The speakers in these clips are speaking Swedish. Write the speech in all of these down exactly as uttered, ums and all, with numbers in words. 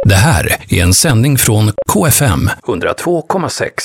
Det här är en sändning från K F M hundratvå komma sex.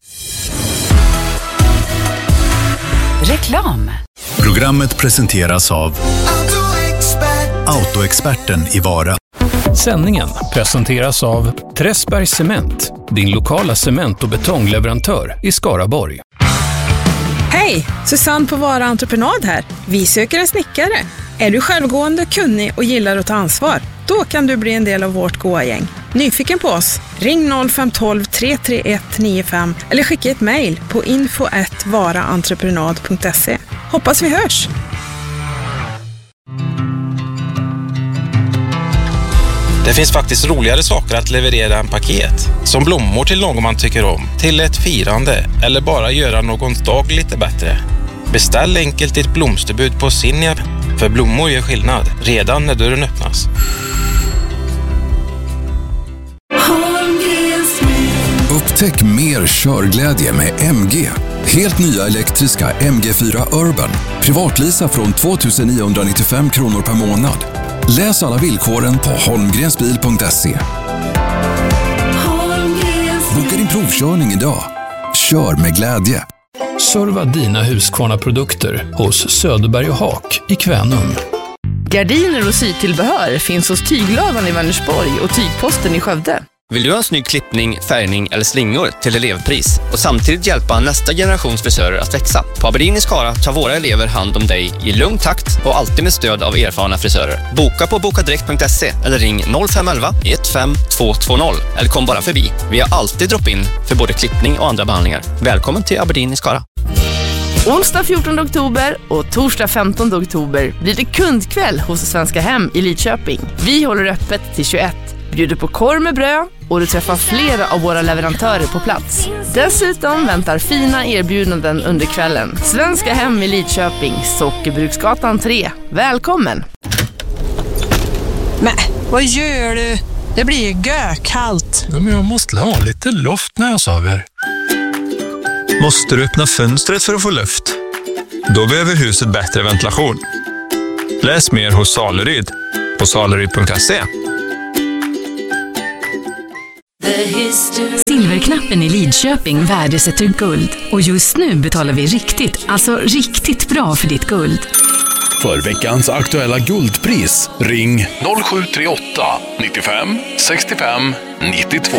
Reklam. Programmet presenteras av Autoexperten i Vara. Sändningen presenteras av Träsbergs Cement, din lokala cement- och betongleverantör i Skaraborg. Hej, Susanne på Vara Entreprenad här. Vi söker en snickare. Är du självgående, kunnig och gillar att ta ansvar? Då kan du bli en del av vårt goa gäng. Nyfiken på oss? Ring noll fem ett två tre tre ett nio fem eller skicka ett mejl på info at varaentreprenad punkt se. Hoppas vi hörs! Det finns faktiskt roligare saker att leverera än paket. Som blommor till någon man tycker om, till ett firande eller bara göra någons dag lite bättre. Beställ enkelt ditt blomsterbud på Sinja, för blommor gör skillnad redan när dörren öppnas. Upptäck mer körglädje med M G. Helt nya elektriska M G fyra Urban. Privatlisa från två tusen niohundranittiofem kronor per månad. Läs alla villkoren på holmgrensbil punkt se. Boka din provkörning idag. Kör med glädje. Serva dina Husqvarna-produkter hos Söderberg och Haak i Kvänum. Gardiner och sytillbehör finns hos Tyglövan i Vänersborg och Tygposten i Skövde. Vill du ha en snygg klippning, färgning eller slingor till elevpris och samtidigt hjälpa nästa generations frisörer att växa? På Aberdeen i Skara tar våra elever hand om dig i lugn takt och alltid med stöd av erfarna frisörer. Boka på bokadirekt punkt se eller ring noll fem ett ett ett fem två två noll eller kom bara förbi. Vi har alltid drop-in för både klippning och andra behandlingar. Välkommen till Aberdeen i Skara. Onsdag fjortonde oktober och torsdag femtonde oktober blir det kundkväll hos Svenska Hem i Lidköping. Vi håller öppet till tjugoett, bjuder på korv med bröd och du träffar flera av våra leverantörer på plats. Dessutom väntar fina erbjudanden under kvällen. Svenska Hem i Lidköping, Sockerbruksgatan tre. Välkommen! Men, vad gör du? Det blir ju gökallt. Ja, men jag måste ha lite luft när jag sover. Måste du öppna fönstret för att få luft? Då behöver huset bättre ventilation. Läs mer hos Saleryd på saleryd punkt se. Silverknappen i Lidköping värdesätter guld. Och just nu betalar vi riktigt, alltså riktigt bra för ditt guld. För veckans aktuella guldpris, ring noll sju tre åtta nittiofem sextiofem nittiotvå.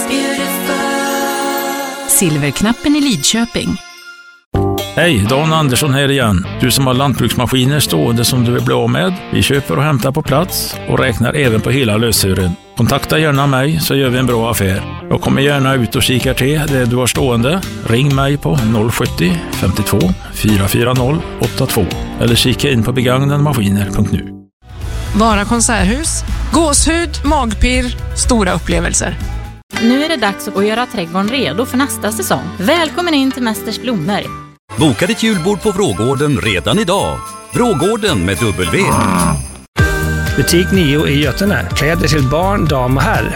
Silverknappen i Lidköping. Hej, Dan Andersson här igen. Du som har lantbruksmaskiner stående som du vill bli av med. Vi köper och hämtar på plats och räknar även på hela lösören. Kontakta gärna mig så gör vi en bra affär. Jag kommer gärna ut och kikar till det du har stående. Ring mig på noll sjuttio femtiotvå fyra fyra noll åtta två eller kika in på begagnadmaskiner punkt nu. Vara konserthus, gåshud, magpirr, stora upplevelser. Nu är det dags att göra trädgården redo för nästa säsong. Välkommen in till Mästers blommor. Boka ditt julbord på Vrågården redan idag. Vrågården med W. Butik nio i Götene. Kläder till barn, dam och herr.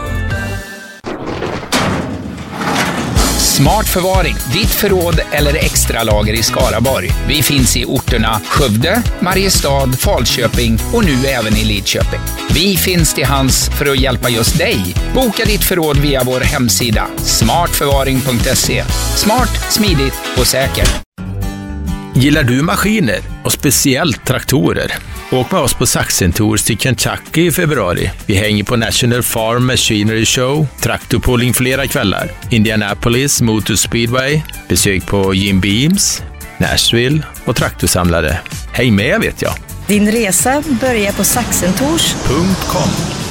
Smart förvaring, ditt förråd eller extra lager i Skaraborg. Vi finns i orterna Skövde, Mariestad, Falköping och nu även i Lidköping. Vi finns till hands för att hjälpa just dig. Boka ditt förråd via vår hemsida smart förvaring punkt se. Smart, smidigt och säkert. Gillar du maskiner och speciellt traktorer? Åk med oss på Saxen Tours till Kentucky i februari. Vi hänger på National Farm Machinery Show, traktorpulling flera kvällar, Indianapolis Motor Speedway, besök på Jim Beams, Nashville och traktorsamlare. Häng med vet jag. Din resa börjar på saxentours punkt com.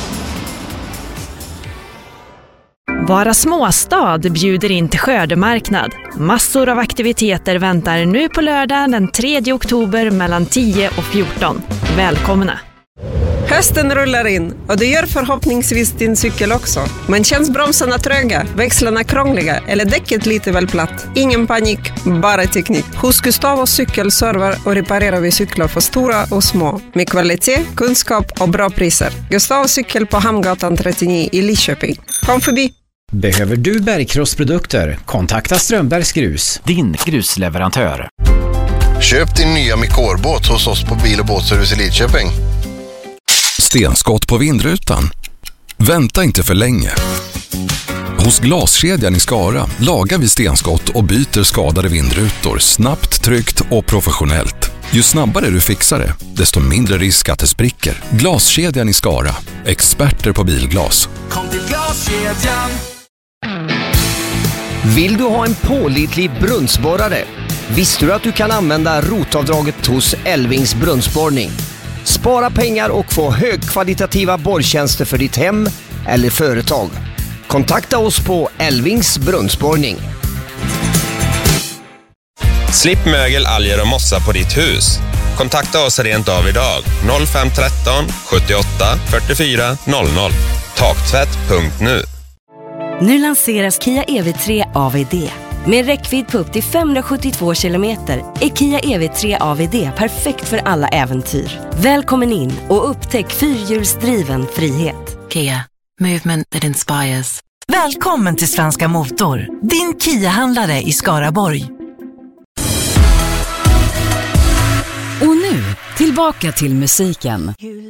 Vara småstad bjuder in till skördemarknad. Massor av aktiviteter väntar nu på lördag den tredje oktober mellan tio och fjorton. Välkomna! Hösten rullar in och det gör förhoppningsvis din cykel också. Men känns bromsarna tröga, växlarna krångliga eller däcket lite väl platt? Ingen panik, bara teknik. Hos Gustavos cykelserver och reparerar vi cyklar för stora och små. Med kvalitet, kunskap och bra priser. Gustavos cykel på Hamngatan trettionio i Lidköping. Kom förbi! Behöver du bergkrossprodukter? Kontakta Strömbergs Grus, din grusleverantör. Köp din nya Mikor-båt hos oss på Bil- och båtservice i Lidköping. Stenskott på vindrutan. Vänta inte för länge. Hos Glaskedjan i Skara lagar vi stenskott och byter skadade vindrutor snabbt, tryggt och professionellt. Ju snabbare du fixar det, desto mindre risk att det spricker. Glaskedjan i Skara. Experter på bilglas. Kom till Glaskedjan. Vill du ha en pålitlig brunnsborrare? Visste du att du kan använda rotavdraget hos Elvings brunnsborrning? Spara pengar och få högkvalitativa borrtjänster för ditt hem eller företag. Kontakta oss på Elvings brunnsborrning. Slipp mögel, alger och mossa på ditt hus. Kontakta oss rent av idag. noll fem ett tre sjuttioåtta fyrtiofyra noll noll. Taktvätt punkt nu. Nu lanseras Kia E V tre A V D. Med räckvidd på upp till femhundrasjuttiotvå kilometer är Kia E V tre A V D perfekt för alla äventyr. Välkommen in och upptäck fyrhjulsdriven frihet. Kia, movement that inspires. Välkommen till Svenska Motor, din Kia-handlare i Skaraborg. Och nu, tillbaka till musiken.